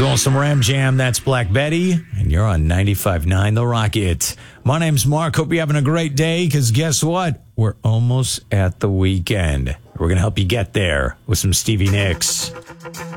Going some Ram Jam, that's Black Betty, and you're on 95.9 The Rocket. My name's Mark. Hope you're having a great day, because guess what? We're almost at the weekend. We're going to help you get there with some Stevie Nicks.